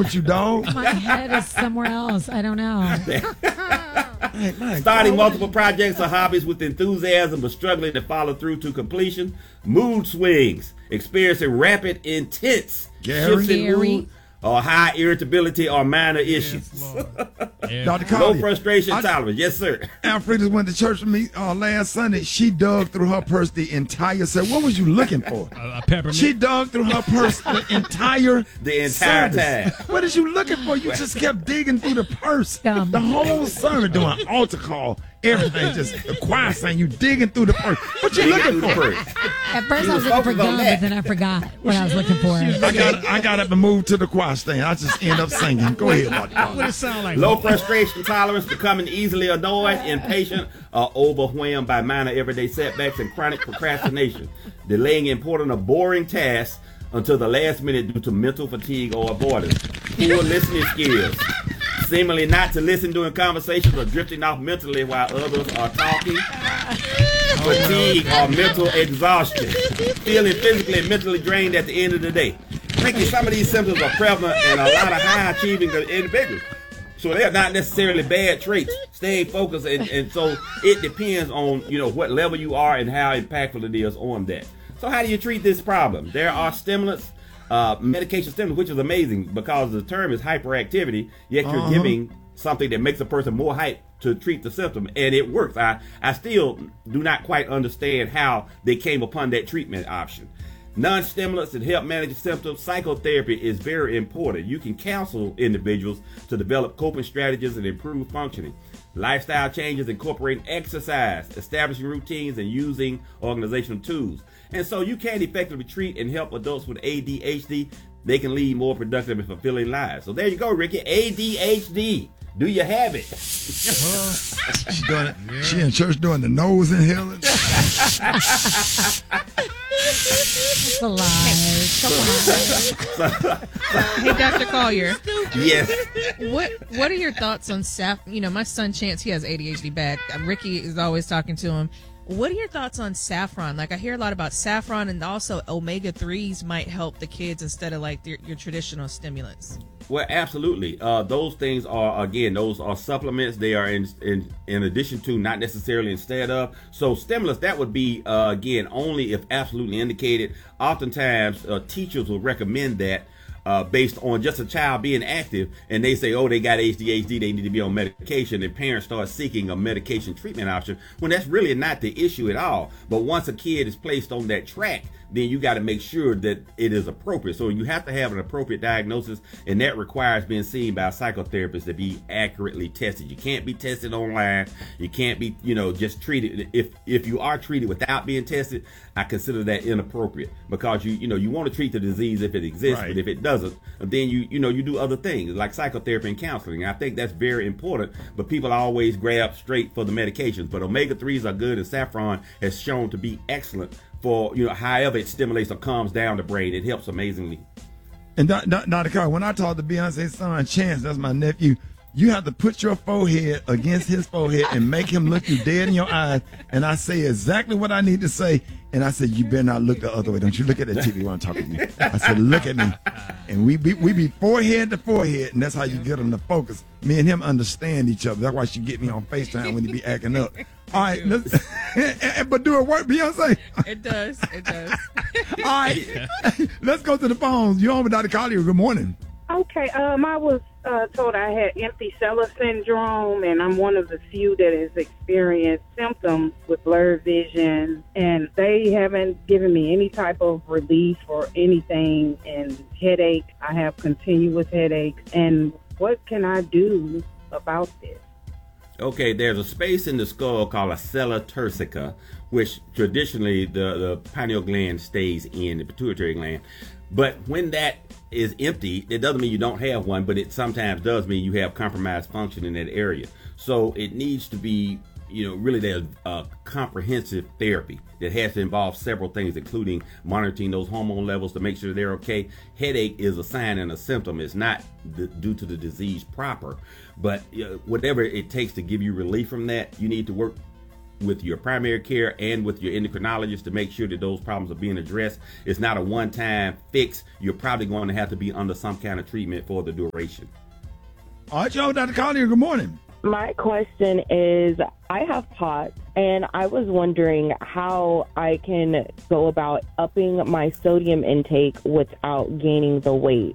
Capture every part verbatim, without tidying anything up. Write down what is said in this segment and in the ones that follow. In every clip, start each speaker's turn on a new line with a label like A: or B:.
A: with you, dog?
B: My head is somewhere else. I don't know.
C: Hey, starting multiple projects or hobbies with enthusiasm but struggling to follow through to completion. Mood swings, experiencing rapid, intense
A: Gary.
C: shifts in
B: Gary.
C: mood, or high irritability or minor issues.
D: Yes,
A: Doctor
C: Low
A: Collier,
C: frustration
A: I-
C: tolerance. Yes, sir.
A: Alfreda went to church with me uh, last Sunday. She dug through her purse the entire set. What was you looking for?
D: A, a peppermint.
A: She dug through her purse the entire
C: The entire
A: service.
C: time.
A: What is you looking for? You just kept digging through the purse.
B: Dumb.
A: The whole sermon doing altar call. Everything just the choir saying you digging through the purse. What you looking
C: Through the
A: for?
C: first.
B: At first,
C: You
B: I was
C: was
B: looking for
C: focused on
B: gum,
C: that.
B: but then I forgot what I was looking for.
A: I got I got up and moved to the choir stand. I just end up singing. Go ahead, Doctor
D: What
A: Collier.
D: it sound like?
C: Low frustration tolerance, becoming easily annoyed, impatient, or overwhelmed by minor everyday setbacks, and chronic procrastination, delaying important or boring tasks until the last minute due to mental fatigue or avoidance. Poor listening skills, seemingly not to listen during conversations or drifting off mentally while others are talking. Fatigue or mental exhaustion, feeling physically and mentally drained at the end of the day. Frankly, some of these symptoms are prevalent in a lot of high-achieving individuals. So they're not necessarily bad traits. Staying focused, and, and so it depends on, you know, what level you are and how impactful it is on that. So how do you treat this problem? There are stimulants, uh, medication stimulants, which is amazing because the term is hyperactivity, yet you're
A: Uh-huh.
C: giving something that makes a person more hyped to treat the symptom, and it works. I, I still do not quite understand how they came upon that treatment option. Non-stimulants that help manage symptoms. Psychotherapy is very important. You can counsel individuals to develop coping strategies and improve functioning. Lifestyle changes incorporating exercise, establishing routines, and using organizational tools. And so you can effectively treat and help adults with A D H D. They can lead more productive and fulfilling lives. So there you go, Ricky. A D H D. Do you have it?
A: She doing it. She in church doing the nose inhaling.
B: It's a lie. Come on.
E: Hey, Doctor Collier,
C: Yes.
E: what what are your thoughts on Saf? You know, my son Chance, he has A D H D bad. Uh, Ricky is always talking to him. What are your thoughts on saffron? Like, I hear a lot about saffron, and also omega threes might help the kids instead of like your, your traditional stimulants.
C: Well, absolutely. Uh, those things are, again, those are supplements. They are in in, in addition to, not necessarily instead of. So stimulants, that would be, uh, again, only if absolutely indicated. Oftentimes, uh, teachers will recommend that uh, based on just a child being active, and they say, oh, they got A D H D, they need to be on medication, and parents start seeking a medication treatment option, when that's really not the issue at all. But once a kid is placed on that track, then you got to make sure that it is appropriate. So you have to have an appropriate diagnosis, and that requires being seen by a psychotherapist to be accurately tested. You can't be tested online. You can't be, you know, just treated. If if you are treated without being tested, I consider that inappropriate, because you you know you want to treat the disease if it exists,
A: Right.
C: but if it doesn't, then you you know you do other things like psychotherapy and counseling. I think that's very important, but people always grab straight for the medications. But omega threes are good, and saffron has shown to be excellent for, you know, however it stimulates or calms down the brain. It helps amazingly.
A: And Doc- Doc- Doctor Carr, when I talked to Beyonce's son Chance, that's my nephew, you have to put your forehead against his forehead and make him look you dead in your eyes. And I say exactly what I need to say. And I said, you better not look the other way. Don't you look at the T V when I'm talking to you. I said, look at me. And we be, we be forehead to forehead, and that's how you get them to focus. Me and him understand each other. That's why she get me on FaceTime when he be acting up. All right, let's, but do it work, Beyonce?
E: It does. It does.
A: All right, let's go to the phones. You're on with Doctor Collier. Good morning.
F: Okay, um, I was uh, told I had empty cellular syndrome, and I'm one of the few that has experienced symptoms with blurred vision, and they haven't given me any type of relief or anything, and headache. I have continuous headaches, and what can I do about this?
C: Okay, there's a space in the skull called a sella turcica, which traditionally the, the pineal gland stays in, the pituitary gland. But when that is empty, it doesn't mean you don't have one, but it sometimes does mean you have compromised function in that area. So it needs to be, you know, really there's a comprehensive therapy that has to involve several things, including monitoring those hormone levels to make sure they're okay. Headache is a sign and a symptom. It's not the, due to the disease proper, but you know, whatever it takes to give you relief from that, you need to work with your primary care and with your endocrinologist to make sure that those problems are being addressed. It's not a one-time fix. You're probably going to have to be under some kind of treatment for the duration.
A: All right, y'all, Doctor Collier, good morning.
D: My question is, I have POTS, and I was wondering how I can go about upping my sodium intake without gaining the weight.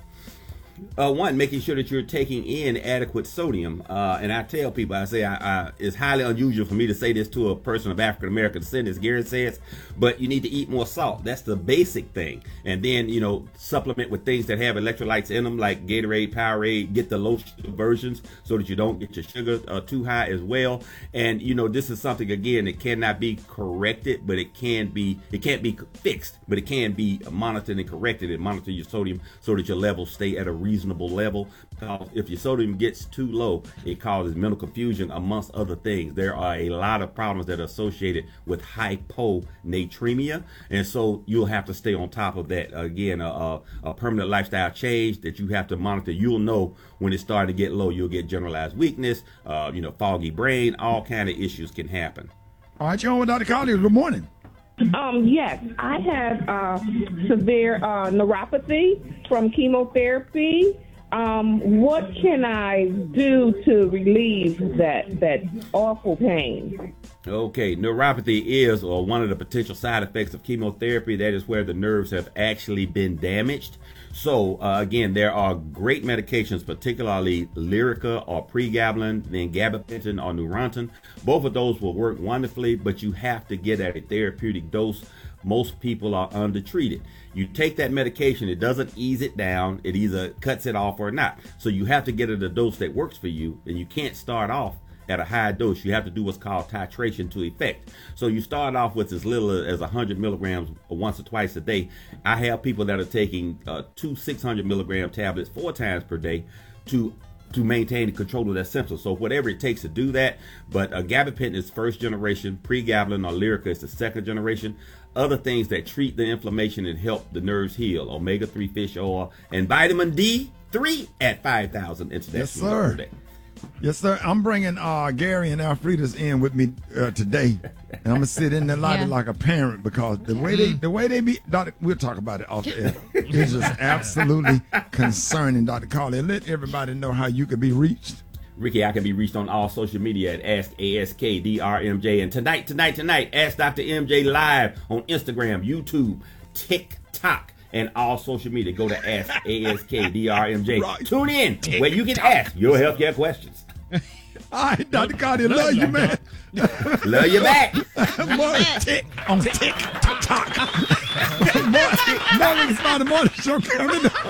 C: Uh, one, making sure that you're taking in adequate sodium. Uh, and I tell people, I say I, I, it's highly unusual for me to say this to a person of African American descent, as Gary says, but you need to eat more salt. That's the basic thing. And then, you know, supplement with things that have electrolytes in them, like Gatorade, Powerade. Get the low sugar versions so that you don't get your sugar uh, too high as well. And, you know, this is something, again, that cannot be corrected, but it can be, it can't be fixed, but it can be monitored and corrected, and monitor your sodium so that your levels stay at a reasonable level. Because if your sodium gets too low, it causes mental confusion, amongst other things. There are a lot of problems that are associated with hyponatremia, and so you'll have to stay on top of that. Again, a, a, a permanent lifestyle change that you have to monitor. You'll know when it's starting to get low. You'll get generalized weakness, uh, you know, foggy brain. All kind of issues can happen.
A: All right, y'all, Doctor Collier, good morning.
G: Um, yes, I have uh, severe uh, neuropathy from chemotherapy. Um, what can I do to relieve that that awful pain?
C: Okay, neuropathy is or one of the potential side effects of chemotherapy. That is where the nerves have actually been damaged. So uh, again, there are great medications, particularly Lyrica or pregabalin, then gabapentin or Neurontin. Both of those will work wonderfully, but you have to get at a therapeutic dose. Most people are undertreated. You take that medication, it doesn't ease it down. It either cuts it off or not. So you have to get at a dose that works for you, and you can't start off at a high dose. You have to do what's called titration to effect. So you start off with as little as one hundred milligrams once or twice a day. I have people that are taking uh, two six hundred milligram tablets four times per day to to maintain control of their symptoms. So whatever it takes to do that. But uh, gabapentin is first generation, pregabalin or Lyrica is the second generation. Other things that treat the inflammation and help the nerves heal: omega three fish oil and vitamin D three at five thousand international
A: Yes, sir.
C: per day.
A: Yes, sir. I'm bringing uh, Gary and Alfreda's in with me uh, today, and I'm gonna sit in the lobby
B: Yeah.
A: like a parent because the way they, the way they be, Doctor, we'll talk about it off the air. It's just absolutely concerning, Doctor Collier. Let everybody know how you could be reached.
C: Ricky, I can be reached on all social media at Ask A S K D R M J. And tonight, tonight, tonight, Ask Doctor M J live on Instagram, YouTube, TikTok, and all social media. Go to Ask A S K D R M J.
A: Right.
C: Tune in where you can ask your healthcare questions.
A: All right, Doctor Collier, love you, man.
C: Love you back.
A: More tick on tick tock. More, more, more, more, morning show coming up.